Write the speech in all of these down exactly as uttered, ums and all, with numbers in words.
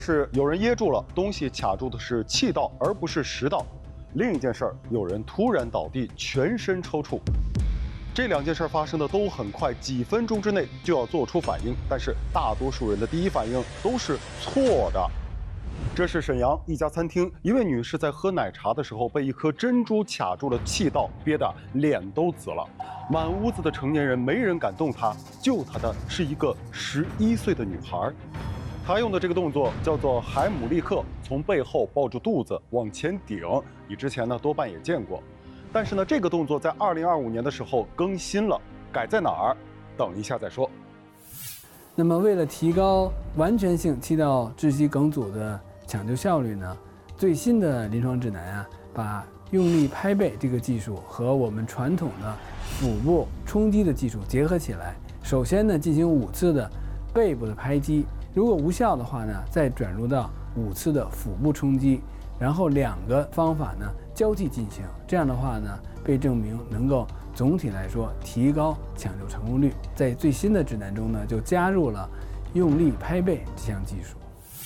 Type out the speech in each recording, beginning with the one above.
是有人噎住了，东西卡住的是气道，而不是食道。另一件事儿，有人突然倒地，全身抽搐。这两件事发生的都很快，几分钟之内就要做出反应，但是大多数人的第一反应都是错的。这是沈阳一家餐厅，一位女士在喝奶茶的时候被一颗珍珠卡住了气道，憋得脸都紫了。满屋子的成年人没人敢动她，救她的是一个十一岁的女孩。她用的这个动作叫做海姆立克，从背后抱住肚子往前顶，你之前呢多半也见过。但是呢，这个动作在二零二五年的时候更新了，改在哪儿？等一下再说。 那么，为了提高完全性气道窒息梗阻的抢救效率呢，最新的临床指南啊，把用力拍背这个技术和我们传统的腹部冲击的技术结合起来。首先呢，进行五次的背部的拍击，如果无效的话呢，再转入到五次的腹部冲击，然后两个方法呢交替进行。这样的话呢，被证明能够总体来说提高抢救成功率。在最新的指南中呢，就加入了用力拍背这项技术。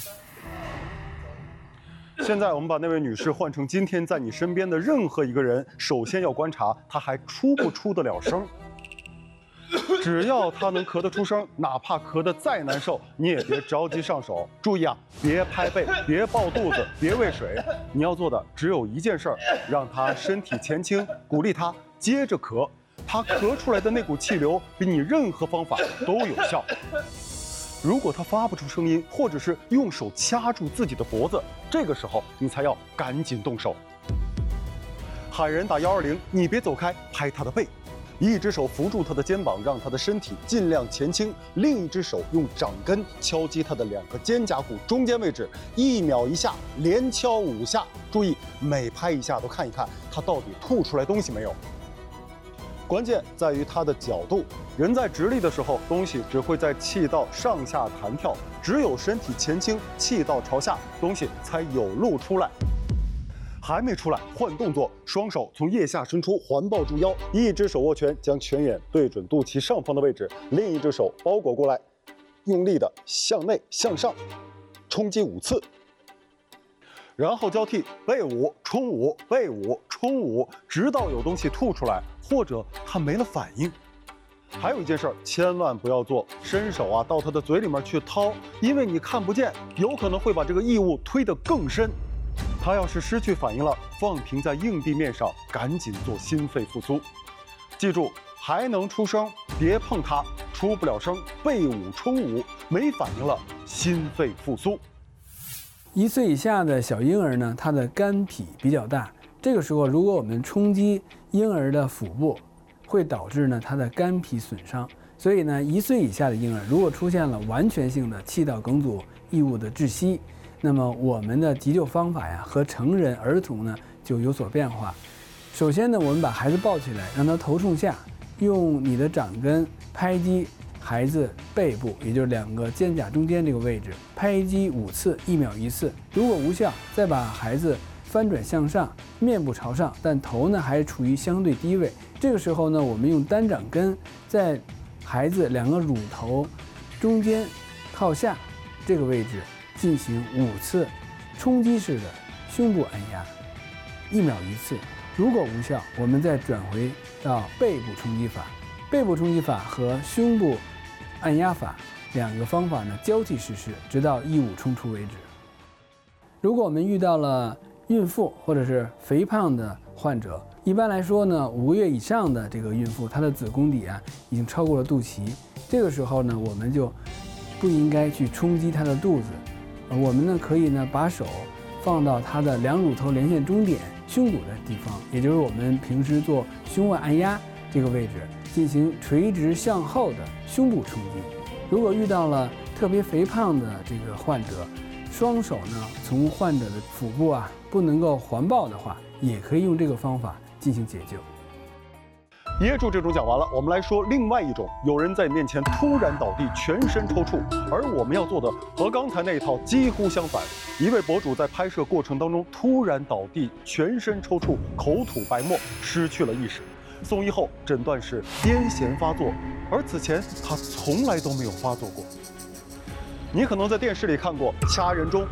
现在我们把那位女士换成今天在你身边的任何一个人，首先要观察她还出不出得了声。只要她能咳得出声，哪怕咳得再难受，你也别着急上手。注意啊，别拍背，别抱肚子，别喂水。你要做的只有一件事儿，让她身体前倾，鼓励她接着咳。她咳出来的那股气流比你任何方法都有效。如果他发不出声音，或者是用手掐住自己的脖子，这个时候你才要赶紧动手。喊人打一二零，你别走开，拍他的背，一只手扶住他的肩膀，让他的身体尽量前倾，另一只手用掌根敲击他的两个肩胛骨中间位置，一秒一下，连敲五下。注意每拍一下都看一看他到底吐出来东西没有。关键在于它的角度，人在直立的时候，东西只会在气道上下弹跳，只有身体前倾，气道朝下，东西才有路出来。还没出来，换动作，双手从腋下伸出，环抱住腰，一只手握拳，将拳眼对准肚脐上方的位置，另一只手包裹过来，用力的向内向上冲击五次。然后交替背五冲五背五冲五，直到有东西吐出来，或者他没了反应。还有一件事儿，千万不要做，伸手啊到他的嘴里面去掏，因为你看不见，有可能会把这个异物推得更深。他要是失去反应了，放平在硬地面上，赶紧做心肺复苏。记住，还能出声，别碰它；出不了声，背五冲五，没反应了，心肺复苏。 一岁以下的小婴儿呢，他的肝脾比较大，这个时候如果我们冲击婴儿的腹部，会导致呢他的肝脾损伤。所以呢，一岁以下的婴儿如果出现了完全性的气道梗阻异物的窒息，那么我们的急救方法呀和成人儿童呢就有所变化。首先呢，我们把孩子抱起来，让他头冲下，用你的掌根拍击孩子背部，也就是两个肩胛中间这个位置，拍击五次，一秒一次。如果无效，再把孩子翻转向上，面部朝上，但头呢还处于相对低位。这个时候呢，我们用单掌根在孩子两个乳头中间靠下这个位置进行五次冲击式的胸部按压，一秒一次。如果无效，我们再转回到背部冲击法。背部冲击法和胸部按压法两个方法呢交替实施，直到异物冲出为止。如果我们遇到了孕妇或者是肥胖的患者，一般来说呢，五个月以上的这个孕妇，她的子宫底啊已经超过了肚脐，这个时候呢，我们就不应该去冲击她的肚子，我们呢可以呢把手放到她的两乳头连线中点胸骨的地方，也就是我们平时做胸外按压这个位置，进行垂直向后的胸部冲击。如果遇到了特别肥胖的这个患者，双手呢从患者的腹部啊不能够环抱的话，也可以用这个方法进行解救。 噎住这种讲完了，我们来说另外一种，有人在你面前突然倒地，全身抽搐，而我们要做的和刚才那一套几乎相反。一位博主在拍摄过程当中突然倒地，全身抽搐，口吐白沫，失去了意识。送医后诊断是癫痫发作，而此前他从来都没有发作过。你可能在电视里看过掐人中